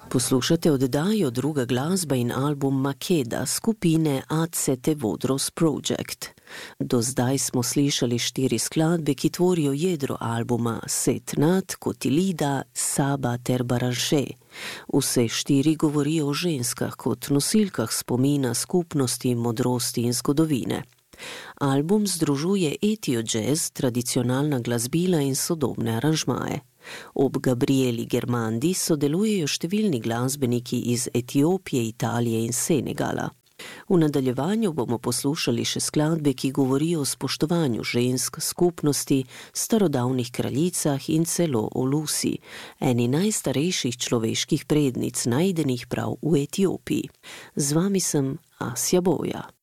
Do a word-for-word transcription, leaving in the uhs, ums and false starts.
Poslušate oddajo Druga glasba in album Makeda skupine Acete Vodros Project. Do zdaj smo slišali štiri skladbe, ki tvorijo jedro albuma Setnat, Kotilida, Saba ter Baranže. Vse štiri govorijo o ženskah kot nosilkah spomina, skupnosti, modrosti in zgodovine. Album združuje etio jazz, tradicionalna glasbila in sodobne aranžmaje. Ob Gabrieli Germandi sodelujejo številni glasbeniki iz Etiopije, Italije in Senegala. V nadaljevanju bomo poslušali še skladbe, ki govorijo o spoštovanju žensk, skupnosti, starodavnih kraljicah in celo o Lusi, eni najstarejših človeških prednic, najdenih prav v Etiopiji. Z vami sem Asja Boja.